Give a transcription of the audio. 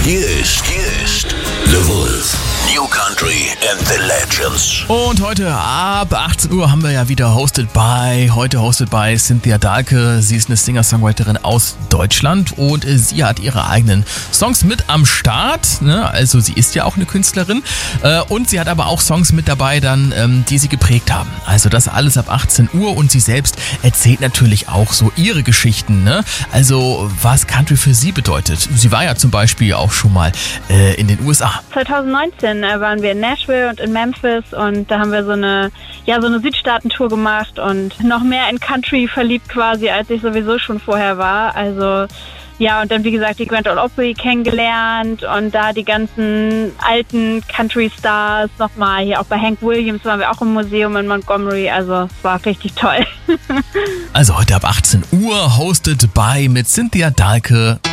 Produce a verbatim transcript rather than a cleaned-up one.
Hier ist, hier ist The Wolf. New Country and the Legends. Und heute ab achtzehn Uhr haben wir ja wieder Hosted by, heute Hosted by Cynthia Dahlke. Sie ist eine Singer-Songwriterin aus Deutschland und sie hat ihre eigenen Songs mit am Start. Ne? Also sie ist ja auch eine Künstlerin und sie hat aber auch Songs mit dabei, dann, die sie geprägt haben. Also das alles ab achtzehn Uhr und sie selbst erzählt natürlich auch so ihre Geschichten. Ne? Also was Country für sie bedeutet. Sie war ja zum Beispiel auch schon mal äh, in den U S A. zwanzig neunzehn waren wir in Nashville und in Memphis und da haben wir so eine, ja, so eine Südstaaten-Tour gemacht und noch mehr in Country verliebt quasi, als ich sowieso schon vorher war. Also ja, und dann wie gesagt die Grand Ole Opry kennengelernt und da die ganzen alten Country-Stars nochmal. Hier auch bei Hank Williams waren wir auch im Museum in Montgomery, also es war richtig toll. Also heute ab achtzehn Uhr hosted by mit Cynthia Dahlke.